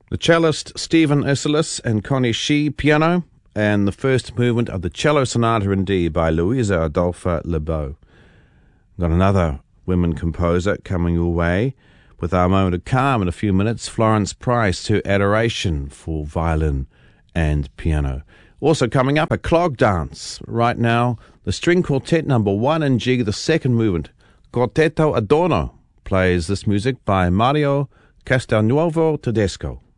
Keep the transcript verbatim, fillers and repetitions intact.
The cellist Stephen Isserlis and Connie Shee, piano, and the first movement of the Cello Sonata in D by Louisa Adolpha Lebeau. Got another women composer coming your way with our moment of calm in a few minutes, Florence Price to Adoration for violin and piano. Also coming up, a clog dance. Right now, the string quartet number one in G, the second movement, Quartetto Adorno, plays this music by Mario Castelnuovo Tedesco.